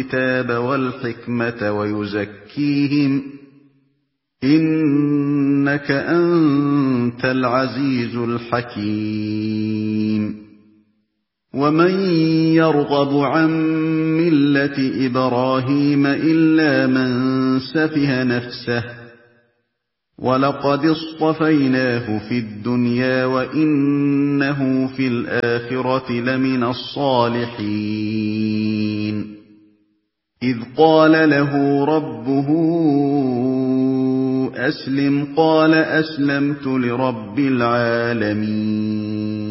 الكتاب والحكمة ويزكيهم إنك أنت العزيز الحكيم ومن يرغب عن ملة إبراهيم إلا من سفه نفسه ولقد اصطفيناه في الدنيا وإنه في الآخرة لمن الصالحين إذ قال له ربه أسلم قال أسلمت لرب العالمين